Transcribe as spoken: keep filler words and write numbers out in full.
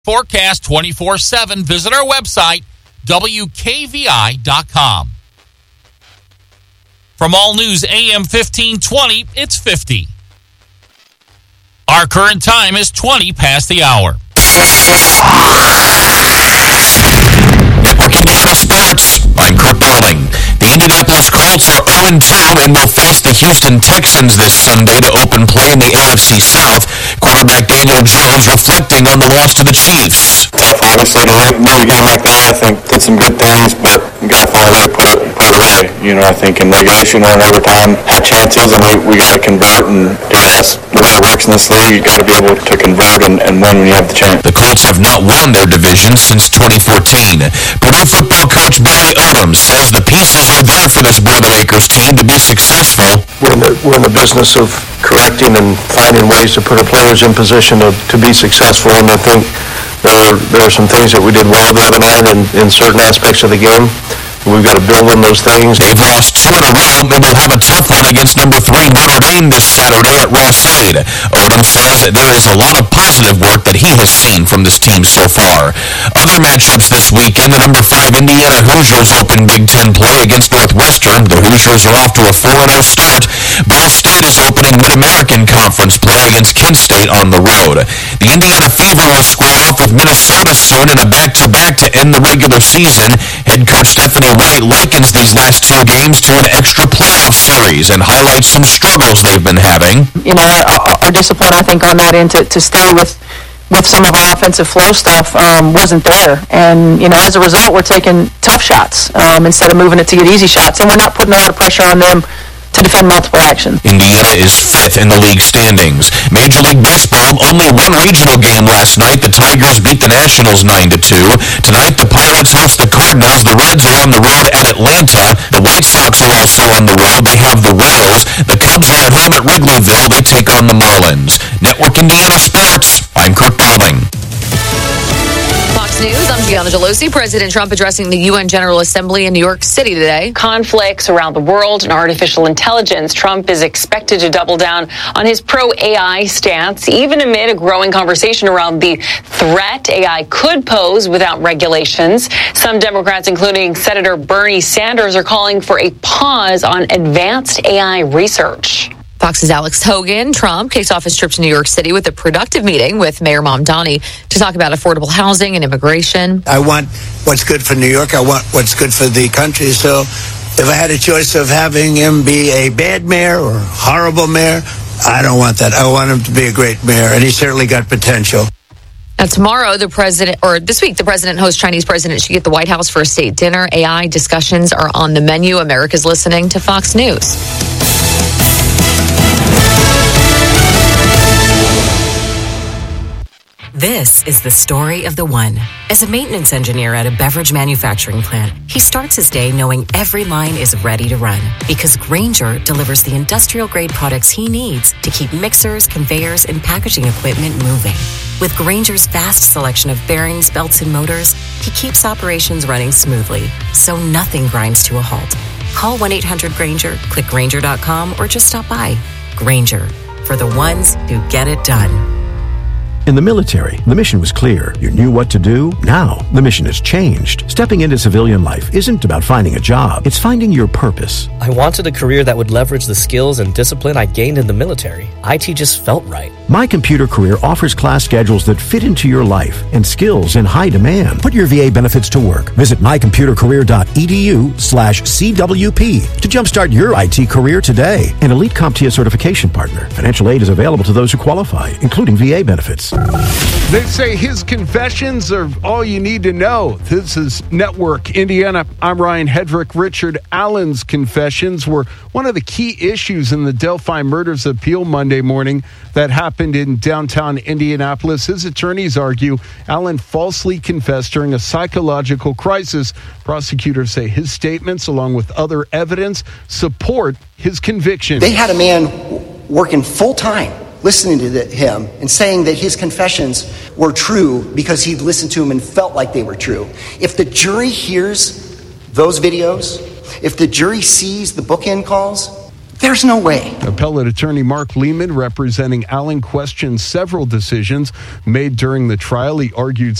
Forecast twenty-four seven. Visit our website, W K V I dot com. From All News A M fifteen twenty, it's fifty. Our current time is twenty past the hour. Network Indiana Sports. I'm Kurt Darling. The Indianapolis Colts are oh and two and will face the Houston Texans this Sunday to open play in the A F C South. Quarterback Daniel Jones reflecting on the loss to the Chiefs. Tough, obviously, to lose a game like that. I think did some good things, but we got to find a way to put it, put it away. You know, I think in regulation or in overtime, had chances, and we, we got to convert. And again, that's the way it works in this league. You got to be able to convert and, and win when you have the chance. The Colts have not won their division since twenty fourteen. Purdue football coach Barry Odom says the pieces are there for this Boilermakers team to be successful. We're in the, we're in the business of correcting and finding ways to put our players in position to, to be successful, and I think there are, there are some things that we did well the other night in, in certain aspects of the game. We've got to build on those things. They've lost two in a row, and will have a tough one against number three Notre Dame this Saturday at Ross-Ade. Odom says that there is a lot of positive work that he has seen from this team so far. Other matchups this weekend, the number five Indiana Hoosiers open Big Ten play against Northwestern. The Hoosiers are off to a four and oh start. Ball State is opening Mid-American Conference play against Kent State on the road. The Indiana Fever will square off with Minnesota soon in a back-to-back to end the regular season. Head coach Stephanie Wright likens these last two games to an extra playoff series and highlights some struggles they've been having. You know, our, our discipline, I think, on that end to, to stay with with some of our offensive flow stuff um, wasn't there. And, you know, as a result, we're taking tough shots um, instead of moving it to get easy shots. And we're not putting a lot of pressure on them to defend multiple actions. Indiana is fifth in the league standings. Major League Baseball, only one regional game last night. The Tigers beat the Nationals nine to two. Tonight, the Pirates host the Cardinals. The Reds are on the road at Atlanta. The White Sox are also on the road. They have the Royals. The Cubs are at home at Wrigleyville. They take on the Marlins. Network Indiana Sports. I'm Kurt Darling. Fox News, I'm Gianna Gelosi. President Trump addressing the U N General Assembly in New York City today. Conflicts around the world and artificial intelligence. Trump is expected to double down on his pro-A I stance, even amid a growing conversation around the threat A I could pose without regulations. Some Democrats, including Senator Bernie Sanders, are calling for a pause on advanced A I research. Fox's Alex Hogan. Trump kicks off his trip to New York City with a productive meeting with Mayor Mamdani to talk about affordable housing and immigration. I want what's good for New York. I want what's good for the country. So if I had a choice of having him be a bad mayor or horrible mayor, I don't want that. I want him to be a great mayor, and he's certainly got potential. Now, tomorrow, the president, or this week, the president hosts Chinese President Xi at the White House for a state dinner. A I discussions are on the menu. America's listening to Fox News. This is the story of the one. As a maintenance engineer at a beverage manufacturing plant, he starts his day knowing every line is ready to run because Grainger delivers the industrial-grade products he needs to keep mixers, conveyors, and packaging equipment moving. With Grainger's vast selection of bearings, belts, and motors, he keeps operations running smoothly, so nothing grinds to a halt. Call one eight hundred Grainger, click Grainger dot com, or just stop by. Grainger, for the ones who get it done. In the military, the mission was clear. You knew what to do. Now, the mission has changed. Stepping into civilian life isn't about finding a job. It's finding your purpose. I wanted a career that would leverage the skills and discipline I gained in the military. I T just felt right. My Computer Career offers class schedules that fit into your life and skills in high demand. Put your V A benefits to work. Visit my computer career dot e d u slash C W P to jumpstart your I T career today. An Elite CompTIA certification partner. Financial aid is available to those who qualify, including V A benefits. They say his confessions are all you need to know. This is Network Indiana. I'm Ryan Hedrick. Richard Allen's confessions were one of the key issues in the Delphi murders appeal Monday morning that happened in downtown Indianapolis. His attorneys argue Allen falsely confessed during a psychological crisis. Prosecutors say his statements, along with other evidence, support his conviction. They had a man working full-time, listening to the, him and saying that his confessions were true because he'd listened to him and felt like they were true. If the jury hears those videos, if the jury sees the bookend calls, There's no way. Appellate attorney Mark Lehman, representing Allen, questioned several decisions made during the trial. He argued